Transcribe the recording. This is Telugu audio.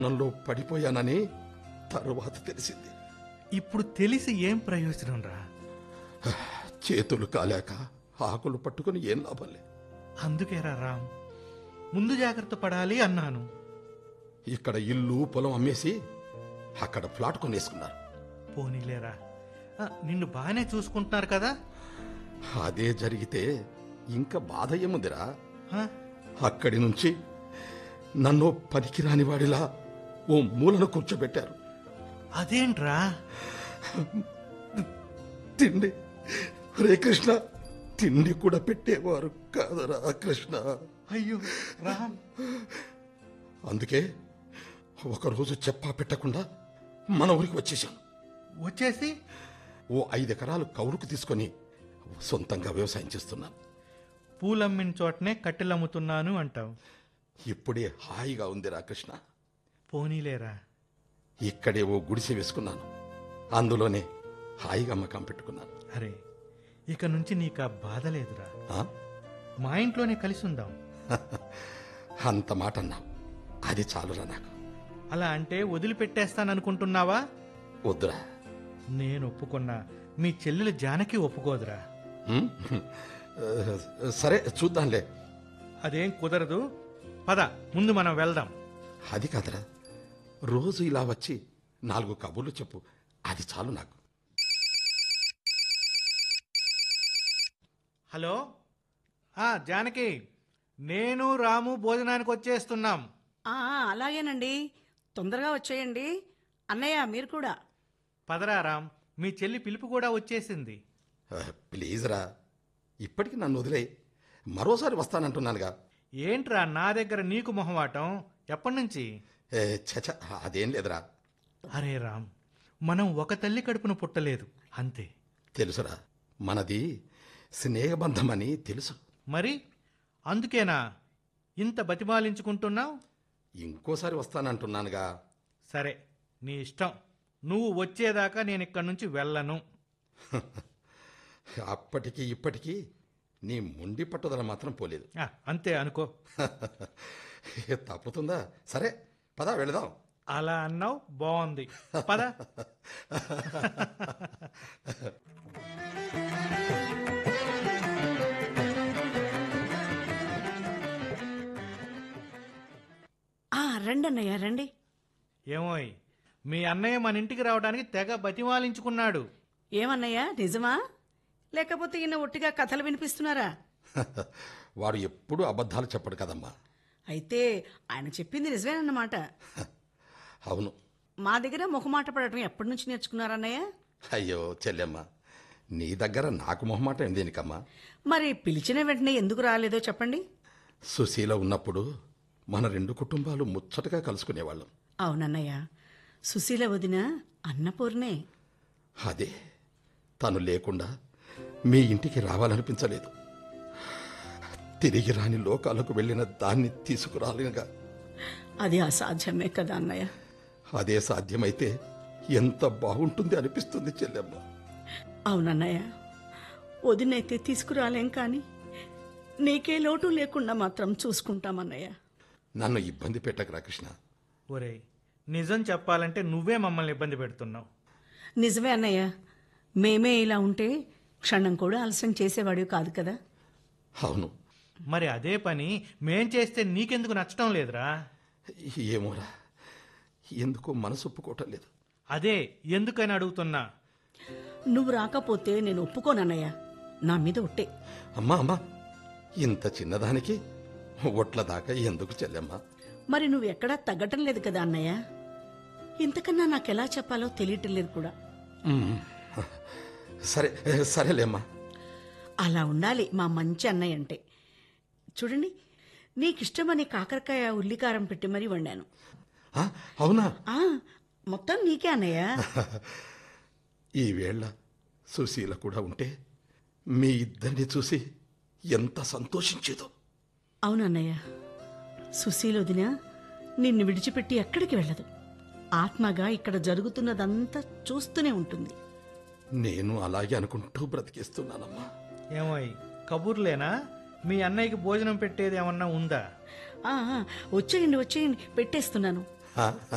నన్ను పడిపోయానని తరువాత తెలిసింది. ఇప్పుడు తెలిసి ఏం ప్రయోజనం రా? చేతులు కాలేక ఆకులు పట్టుకుని ఏం లాభంలే. అందుకేరా రామ్, ముందు జాగ్రత్త పడాలి అన్నాను. ఇక్కడ ఇల్లు పొలం అమ్మేసి అక్కడ ఫ్లాట్ కొనేసుకున్నారు. పోనీలేరా, నిన్ను బాగానే చూసుకుంటున్నారు కదా? అదే జరిగితే ఇంకా బాధ ఏముందిరా. ఆ, అక్కడి నుంచి నన్ను పనికిరాని వాడిలా ఓ మూలను కూర్చోబెట్టారు. అదేంట్రా? తిండి రే కృష్ణ, తిండి కూడా పెట్టేవారు కాదరా కృష్ణ. అయ్యో రామ్, అందుకే ఒకరోజు చెప్పా పెట్టకుండా మన ఊరికి వచ్చేసాను. వచ్చేసి ఓ 5 ఎకరాలు కౌలుకు తీసుకొని సొంతంగా వ్యవసాయం చేస్తున్నాను. పూలమ్మిన చోటనే కట్టెలమ్ముతున్నాను అంటావు. ఇప్పుడే హాయిగా ఉందిరా కృష్ణ. పోనీలేరా. ఇక్కడే ఓ గుడిసె వేసుకున్నాను. అందులోనే హాయిగా అమ్మకం పెట్టుకున్నాను. అరే, ఇక నుంచి నీకు ఆ బాధ లేదురా. ఆ? మా ఇంట్లోనే కలిసి ఉందాం. అంత మాట అన్నావు, అది చాలురా నాకు. అలా అంటే వదిలిపెట్టేస్తాననుకుంటున్నావా? వద్దురా. నేను ఒప్పుకున్నా మీ చెల్లెలు జానకి ఒప్పుకోదురా. ఉమ్, సరే చూద్దాంలే. అదేం కుదరదు. పద, ముందు మనం వెళ్దాం. అది కాదురా, రోజు ఇలా వచ్చి 4 కబుర్లు చెప్పు, అది చాలు నాకు. హలో, జానకి, నేను రాము భోజనానికి వచ్చేస్తున్నాం. అలాగేనండి, తొందరగా వచ్చేయండి. అన్నయ్య మీరు కూడా. పదరా రామ్, మీ చెల్లి పిలుపు కూడా వచ్చేసింది. ప్లీజ్ రా, ఇప్పటికి నన్ను వదిలే. మరోసారి వస్తానంటున్నానుగా. ఏంట్రా నా దగ్గర నీకు మొహమాటం? ఎప్పటి నుంచి? చచ, అదేం లేదురా. అరే రామ్, మనం ఒక తల్లి కడుపున పుట్టలేదు, అంతే. తెలుసురా, మనది స్నేహబంధమని తెలుసు. మరి అందుకేనా ఇంత బతిమాలించుకుంటున్నావు? ఇంకోసారి వస్తానంటున్నానుగా. సరే, నీ ఇష్టం. నువ్వు వచ్చేదాకా నేను ఇక్కడి నుంచి వెళ్ళను. అప్పటికి ఇప్పటికీ నీ మొండి పట్టుదల మాత్రం పోలేదు. అంతే అనుకో. తప్పుతుందా? సరే పద వెళదాం. అలా అన్నావు, బాగుంది. పద. రండి అన్నయ్య రండి. ఏమోయ్, మీ అన్నయ్య మన ఇంటికి రావడానికి తెగ బతిమాలించుకున్నాడు. ఏమన్నయ్య, నిజమా లేకపోతే ఈయన ఒట్టిగా కథలు వినిపిస్తున్నారా? వాడు ఎప్పుడూ అబద్ధాలు చెప్పడు కదమ్మా. అయితే ఆయన చెప్పింది నిజమేనన్నమాట. అవును. మా దగ్గర మొహమాట పడటం ఎప్పటి నుంచి నేర్చుకున్నారన్నయ్య? అయ్యో చెల్లెమ్మ, నీ దగ్గర నాకు మొహమాటం ఏం దేనికమ్మా? మరి పిలిచిన వెంటనే ఎందుకు రాలేదో చెప్పండి. సుశీల ఉన్నప్పుడు మన 2 కుటుంబాలు ముచ్చటగా కలుసుకునేవాళ్ళం. అవునన్నయ్య, సుశీల వదిన అన్నపూర్ణే. అదే, తను లేకుండా మీ ఇంటికి రావాలనిపించలేదు. తిరిగి రాని లోకాలకు వెళ్ళిన దాన్ని తీసుకురాలేనుగా. అది అసాధ్యమే కదా అన్నయ్య. అదే సాధ్యమైతే ఎంత బాగుంటుంది అనిపిస్తుంది చెల్లెమ్మ. అవునన్నయ్య, వదినైతే తీసుకురాలేం కానీ నీకే లోటు లేకుండా మాత్రం చూసుకుంటామన్నయ్య. నన్ను ఇబ్బంది పెట్టకరా కృష్ణ. ఒరేయ్, నిజం చెప్పాలంటే నువ్వే మమ్మల్ని ఇబ్బంది పెడుతున్నావు. నిజమే అన్నయ్య, మేమే ఇలా ఉంటే క్షణం కూడా ఆలస్యం చేసేవాడివి కాదు కదా. అవును. మరి అదే పని మేం చేస్తే నీకెందుకు నచ్చటం లేదురా? ఏమోరా, ఎందుకో మనసు ఒప్పుకోవటం లేదు. అదే ఎందుకని అడుగుతున్నా. నువ్వు రాకపోతే నేను ఒప్పుకోనన్నయ్య, నా మీద ఒట్టే. అమ్మా అమ్మా, ఇంత చిన్నదానికి ఒట్ల దాకా ఎందుకు చెల్లెమ్మా? మరి నువ్వు ఎక్కడా తగ్గటం లేదు కదా అన్నయ్య. ఇంతకన్నా నాకెలా చెప్పాలో తెలియటం లేదు కూడా. సరే సరేలేమ్మా. అలా ఉండాలి మా మంచి అన్నయ్య అంటే. చూడండి, నీకిష్టమని కాకరకాయ ఉల్లికారం పెట్టి మరీ వండాను. అవునా? మొత్తం నీకే అన్నయ్య. ఈవేళ సుశీల కూడా ఉంటే మీ ఇద్దరిని చూసి ఎంత సంతోషించేదో. అవునన్నయ్య, సుశీల వదిన నిన్ను విడిచిపెట్టి ఎక్కడికి వెళ్ళదు. ఆత్మగా ఇక్కడ జరుగుతున్నదంతా చూస్తూనే ఉంటుంది. నేను అలాగే అనుకుంటూ బ్రతికిస్తున్నానమ్మా. ఏమోయ్, కబుర్లేనా? మీ అన్నయ్యకి భోజనం పెట్టేది ఏమన్నా ఉందా? వచ్చేయండి వచ్చేయండి, పెట్టేస్తున్నాను.